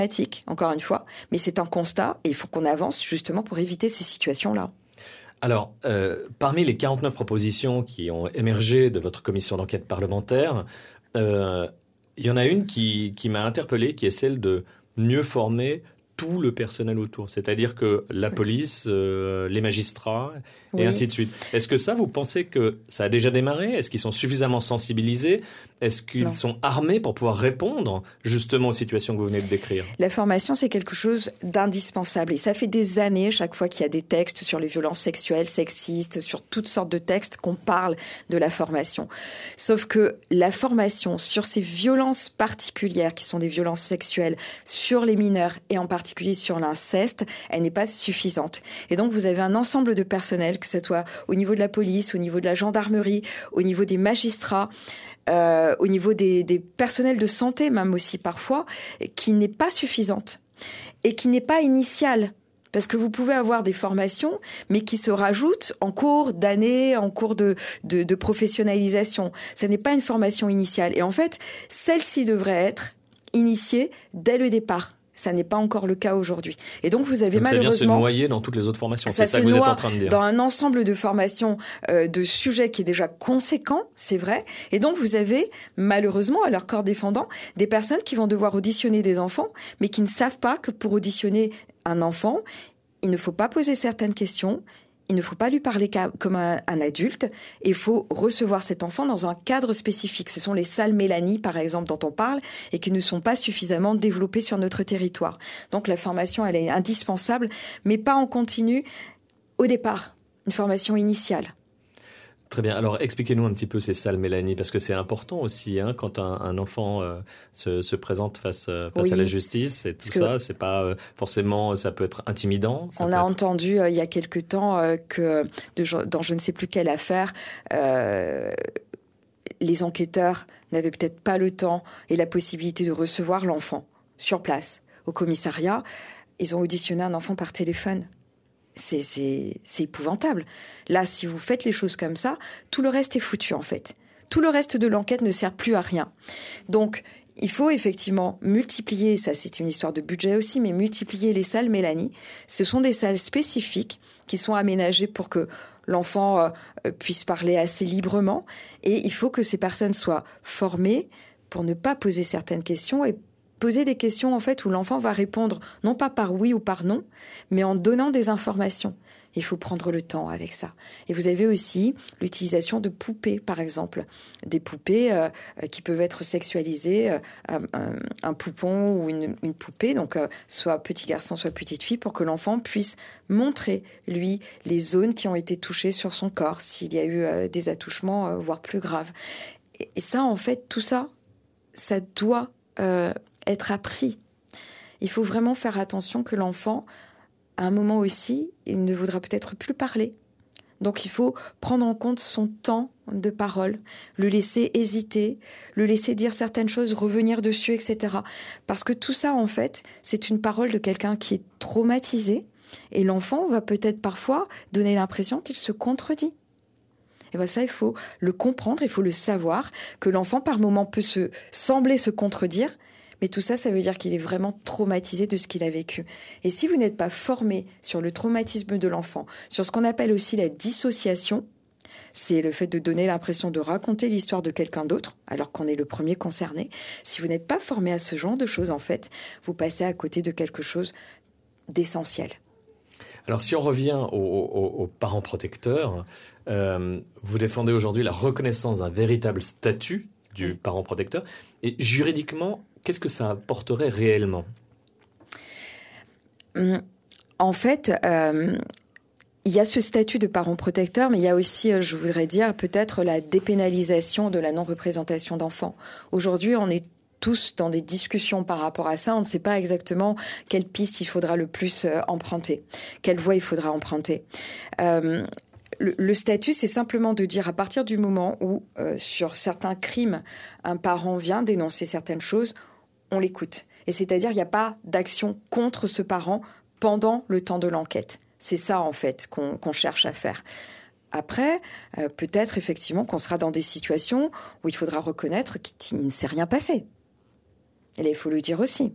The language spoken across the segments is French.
encore une fois, mais c'est un constat et il faut qu'on avance justement pour éviter ces situations-là. Alors, parmi les 49 propositions qui ont émergé de votre commission d'enquête parlementaire, il y en a une qui m'a interpellé, qui est celle de mieux former tout le personnel autour, c'est-à-dire que la police, les magistrats, et ainsi de suite. Est-ce que ça, vous pensez que ça a déjà démarré ? Est-ce qu'ils sont suffisamment sensibilisés ? Est-ce qu'ils sont armés pour pouvoir répondre justement aux situations que vous venez de décrire ? La formation, c'est quelque chose d'indispensable. Et ça fait des années, chaque fois qu'il y a des textes sur les violences sexuelles, sexistes, sur toutes sortes de textes, qu'on parle de la formation. Sauf que la formation sur ces violences particulières, qui sont des violences sexuelles, sur les mineurs et en particulier sur l'inceste, elle n'est pas suffisante. Et donc, vous avez un ensemble de personnel, que ce soit au niveau de la police, au niveau de la gendarmerie, au niveau des magistrats, au niveau des personnels de santé même aussi parfois, qui n'est pas suffisante et qui n'est pas initiale. Parce que vous pouvez avoir des formations, mais qui se rajoutent en cours d'année, en cours de professionnalisation. Ça n'est pas une formation initiale. Et en fait, celle-ci devrait être initiée dès le départ. Ça n'est pas encore le cas aujourd'hui. Et donc, vous avez malheureusement... Ça vient se noyer dans toutes les autres formations. C'est ça que vous êtes en train de dire. Dans un ensemble de formations, de sujets qui est déjà conséquent, c'est vrai. Et donc, vous avez malheureusement, à leur corps défendant, des personnes qui vont devoir auditionner des enfants, mais qui ne savent pas que pour auditionner un enfant, il ne faut pas poser certaines questions. Il ne faut pas lui parler comme un adulte. Il faut recevoir cet enfant dans un cadre spécifique. Ce sont les salles Mélanie, par exemple, dont on parle et qui ne sont pas suffisamment développées sur notre territoire. Donc la formation, elle est indispensable, mais pas en continu au départ. Une formation initiale. Très bien. Alors, expliquez-nous un petit peu ces salles Mélanie, parce que c'est important aussi, quand un enfant se présente face à la justice et tout ça. C'est pas forcément, ça peut être intimidant. On a entendu il y a quelque temps que dans je ne sais plus quelle affaire, les enquêteurs n'avaient peut-être pas le temps et la possibilité de recevoir l'enfant sur place au commissariat. Ils ont auditionné un enfant par téléphone. C'est épouvantable. Là, si vous faites les choses comme ça, tout le reste est foutu en fait. Tout le reste de l'enquête ne sert plus à rien. Donc, il faut effectivement multiplier, ça c'est une histoire de budget aussi, mais multiplier les salles Mélanie. Ce sont des salles spécifiques qui sont aménagées pour que l'enfant puisse parler assez librement. Et il faut que ces personnes soient formées pour ne pas poser certaines questions et poser des questions en fait où l'enfant va répondre non pas par oui ou par non, mais en donnant des informations. Il faut prendre le temps avec ça. Et vous avez aussi l'utilisation de poupées, par exemple. Des poupées qui peuvent être sexualisées, un poupon ou une poupée, donc soit petit garçon, soit petite fille, pour que l'enfant puisse montrer, lui, les zones qui ont été touchées sur son corps, s'il y a eu des attouchements, voire plus graves. Et ça, en fait, tout ça, ça doit être appris. Il faut vraiment faire attention que l'enfant, à un moment aussi, il ne voudra peut-être plus parler. Donc il faut prendre en compte son temps de parole, le laisser hésiter, le laisser dire certaines choses, revenir dessus, etc. Parce que tout ça, en fait, c'est une parole de quelqu'un qui est traumatisé et l'enfant va peut-être parfois donner l'impression qu'il se contredit. Et bien ça, il faut le comprendre, il faut le savoir, que l'enfant, par moments, peut sembler se contredire, mais tout ça, ça veut dire qu'il est vraiment traumatisé de ce qu'il a vécu. Et si vous n'êtes pas formé sur le traumatisme de l'enfant, sur ce qu'on appelle aussi la dissociation, c'est le fait de donner l'impression de raconter l'histoire de quelqu'un d'autre, alors qu'on est le premier concerné. Si vous n'êtes pas formé à ce genre de choses, en fait, vous passez à côté de quelque chose d'essentiel. Alors, si on revient aux parents protecteurs, vous défendez aujourd'hui la reconnaissance d'un véritable statut du parent protecteur. Et juridiquement, qu'est-ce que ça apporterait réellement ? En fait, il y a ce statut de parent protecteur, mais il y a aussi, je voudrais dire, peut-être la dépénalisation de la non-représentation d'enfants. Aujourd'hui, on est tous dans des discussions par rapport à ça. On ne sait pas exactement quelle piste il faudra le plus emprunter, quelle voie il faudra emprunter. Le statut, c'est simplement de dire à partir du moment où, sur certains crimes, un parent vient dénoncer certaines choses, on l'écoute. Et c'est-à-dire, il n'y a pas d'action contre ce parent pendant le temps de l'enquête. C'est ça, en fait, qu'on cherche à faire. Après, peut-être effectivement qu'on sera dans des situations où il faudra reconnaître qu'il ne s'est rien passé. Et là, il faut le dire aussi.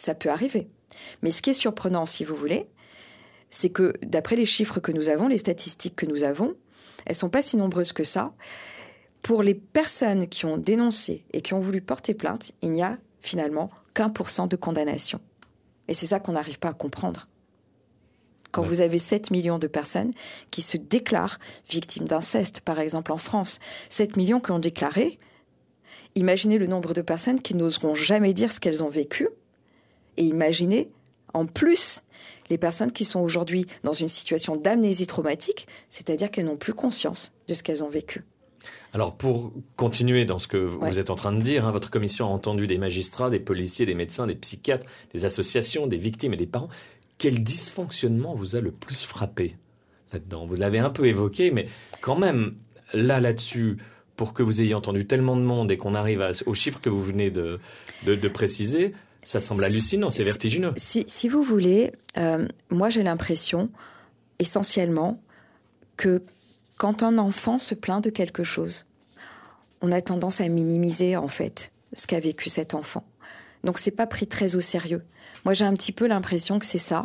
Ça peut arriver. Mais ce qui est surprenant, si vous voulez, c'est que d'après les chiffres que nous avons, les statistiques que nous avons, elles ne sont pas si nombreuses que ça. Pour les personnes qui ont dénoncé et qui ont voulu porter plainte, il n'y a finalement qu'1% de condamnation. Et c'est ça qu'on n'arrive pas à comprendre. Quand vous avez 7 millions de personnes qui se déclarent victimes d'inceste, par exemple en France, 7 millions qui ont déclaré, imaginez le nombre de personnes qui n'oseront jamais dire ce qu'elles ont vécu, et imaginez en plus les personnes qui sont aujourd'hui dans une situation d'amnésie traumatique, c'est-à-dire qu'elles n'ont plus conscience de ce qu'elles ont vécu. Alors pour continuer dans ce que vous êtes en train de dire, votre commission a entendu des magistrats, des policiers, des médecins, des psychiatres, des associations, des victimes et des parents. Quel dysfonctionnement vous a le plus frappé là-dedans ? Vous l'avez un peu évoqué, mais quand même, là-dessus, pour que vous ayez entendu tellement de monde et qu'on arrive aux chiffres que vous venez de préciser, ça semble hallucinant, c'est vertigineux. Si vous voulez, moi j'ai l'impression, essentiellement, que quand un enfant se plaint de quelque chose, on a tendance à minimiser, en fait, ce qu'a vécu cet enfant. Donc, c'est pas pris très au sérieux. Moi, j'ai un petit peu l'impression que c'est ça.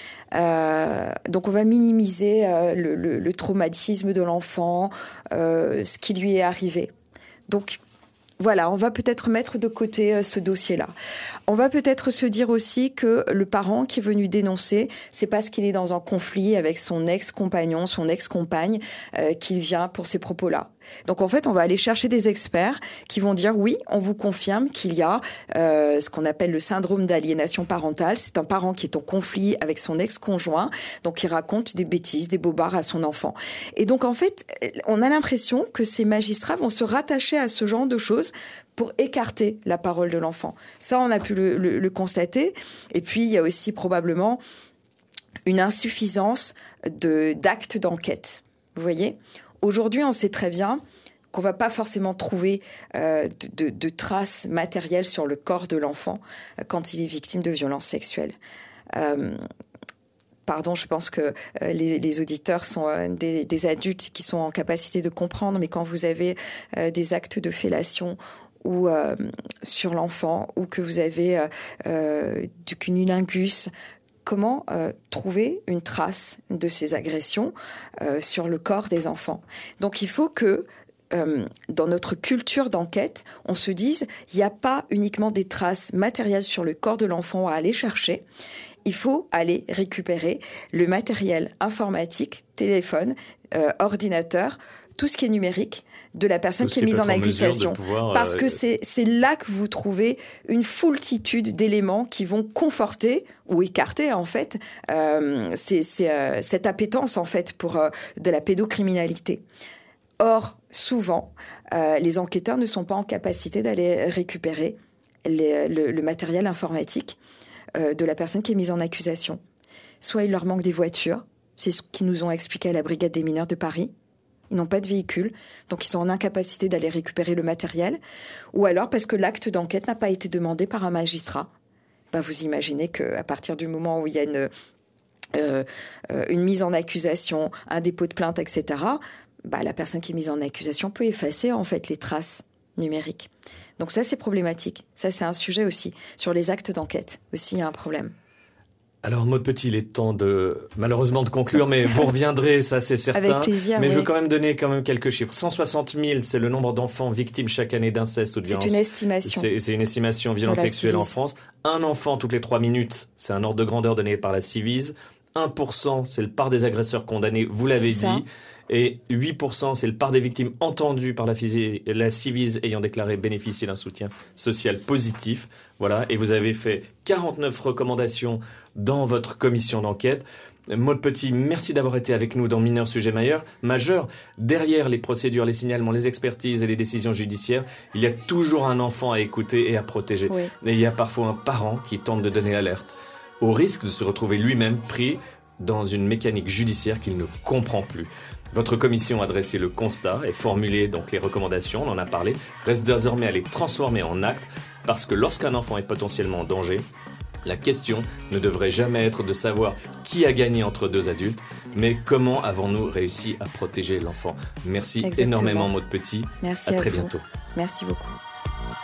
Donc, on va minimiser le traumatisme de l'enfant, ce qui lui est arrivé. Donc, voilà, on va peut-être mettre de côté ce dossier-là. On va peut-être se dire aussi que le parent qui est venu dénoncer, c'est parce qu'il est dans un conflit avec son ex-compagnon, son ex-compagne, qu'il vient pour ces propos-là. Donc en fait, on va aller chercher des experts qui vont dire oui, on vous confirme qu'il y a ce qu'on appelle le syndrome d'aliénation parentale. C'est un parent qui est en conflit avec son ex-conjoint, donc il raconte des bêtises, des bobards à son enfant. Et donc en fait, on a l'impression que ces magistrats vont se rattacher à ce genre de choses pour écarter la parole de l'enfant. Ça, on a pu le constater. Et puis, il y a aussi probablement une insuffisance d'actes d'enquête. Vous voyez ? Aujourd'hui, on sait très bien qu'on ne va pas forcément trouver de traces matérielles sur le corps de l'enfant quand il est victime de violences sexuelles. Pardon, je pense que les auditeurs sont des adultes qui sont en capacité de comprendre, mais quand vous avez des actes de fellation ou sur l'enfant, ou que vous avez du cunnilingus, comment trouver une trace de ces agressions sur le corps des enfants ? Donc il faut que dans notre culture d'enquête, on se dise il n'y a pas uniquement des traces matérielles sur le corps de l'enfant à aller chercher. Il faut aller récupérer le matériel informatique, téléphone, ordinateur, tout ce qui est numérique de la personne qui est mise en accusation. Parce que c'est là que vous trouvez une foultitude d'éléments qui vont conforter ou écarter, en fait, cette appétence, en fait, pour de la pédocriminalité. Or, souvent, les enquêteurs ne sont pas en capacité d'aller récupérer le matériel informatique de la personne qui est mise en accusation. Soit il leur manque des voitures, c'est ce qu'ils nous ont expliqué à la Brigade des mineurs de Paris. Ils n'ont pas de véhicule, donc ils sont en incapacité d'aller récupérer le matériel. Ou alors parce que l'acte d'enquête n'a pas été demandé par un magistrat. Vous imaginez qu'à partir du moment où il y a une mise en accusation, un dépôt de plainte, etc., la personne qui est mise en accusation peut effacer en fait les traces numériques. Donc ça, c'est problématique. Ça, c'est un sujet aussi. Sur les actes d'enquête aussi, il y a un problème. Alors, Maude Petit, il est temps malheureusement de conclure, mais vous reviendrez, ça c'est certain. Avec plaisir, mais oui. Je veux quand même donner quelques chiffres. 160 000, c'est le nombre d'enfants victimes chaque année d'inceste ou de violence. C'est une estimation. C'est une estimation violence sexuelle en France. Un enfant toutes les 3 minutes, c'est un ordre de grandeur donné par la Ciivise. 1%, c'est le part des agresseurs condamnés, vous l'avez dit. Et 8%, c'est le part des victimes entendues par la Ciivise ayant déclaré bénéficier d'un soutien social positif. Voilà, et vous avez fait 49 recommandations dans votre commission d'enquête. Maude Petit, merci d'avoir été avec nous dans Mineurs Sujets Majeurs. Derrière les procédures, les signalements, les expertises et les décisions judiciaires, il y a toujours un enfant à écouter et à protéger. Oui. Et il y a parfois un parent qui tente de donner l'alerte, au risque de se retrouver lui-même pris dans une mécanique judiciaire qu'il ne comprend plus. Votre commission a dressé le constat et formulé donc les recommandations, on en a parlé, reste désormais à les transformer en actes, parce que lorsqu'un enfant est potentiellement en danger, la question ne devrait jamais être de savoir qui a gagné entre deux adultes, mais comment avons-nous réussi à protéger l'enfant. Merci énormément Maude Petit, Merci à très bientôt. Merci beaucoup.